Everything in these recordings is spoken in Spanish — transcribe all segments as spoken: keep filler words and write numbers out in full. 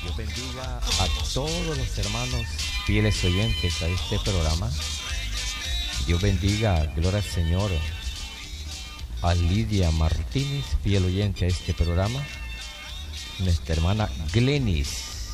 Dios bendiga a todos los hermanos fieles oyentes a este programa. Dios bendiga, gloria al Señor, a Lidia Martínez, fiel oyente a este programa. Nuestra hermana Glenis,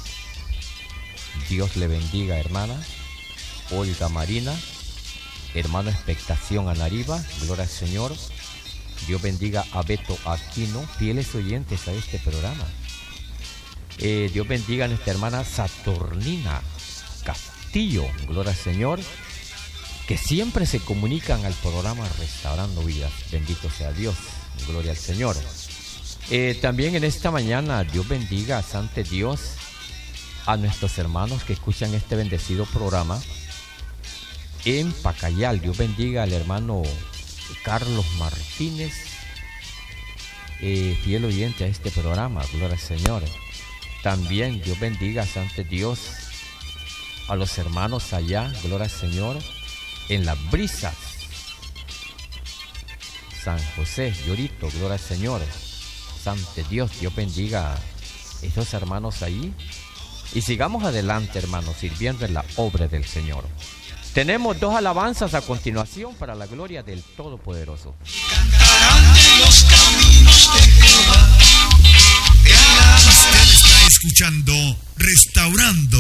Dios le bendiga, hermana. Olga Marina, hermano Expectación Anariba, gloria al Señor. Dios bendiga a Beto Aquino, fieles oyentes a este programa. Eh, Dios bendiga a nuestra hermana Saturnina Castillo, gloria al Señor, que siempre se comunican al programa Restaurando Vidas. Bendito sea Dios, gloria al Señor. Eh, también en esta mañana, Dios bendiga, Sante Dios, a nuestros hermanos que escuchan este bendecido programa en Pacayal. Dios bendiga al hermano Carlos Martínez, eh, fiel oyente a este programa, gloria al Señor. También Dios bendiga, Sante Dios, a los hermanos allá, gloria al Señor, en Las Brisas, San José, Llorito, gloria al Señor. Sante Dios, Dios bendiga a estos hermanos ahí. Y sigamos adelante, hermanos, sirviendo en la obra del Señor. Tenemos dos alabanzas a continuación para la gloria del Todopoderoso. Cantarán de los caminos de Jehová. Usted está escuchando Restaurando